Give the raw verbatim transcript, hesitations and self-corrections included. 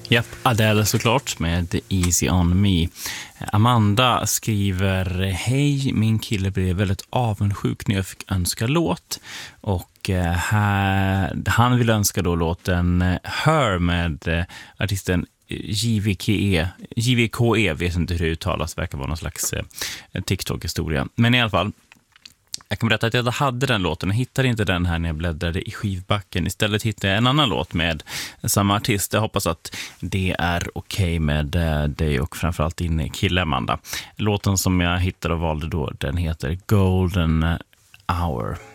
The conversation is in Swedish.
Japp, Adele såklart med Easy on me. Amanda skriver: hej, min kille blev väldigt avundsjuk när jag fick önska låt. Och här, han vill önska då låten Her med artisten J V K E. J V K E, vet inte hur det uttalas, verkar vara någon slags TikTok-historia. Men i alla fall, jag kan berätta att jag hade den låten. Jag hittade inte den här när jag bläddrade i skivbacken. Istället hittade jag en annan låt med samma artist. Jag hoppas att det är okej okay med dig och framförallt din kille Amanda. Låten som jag hittade och valde då, den heter Golden Hour.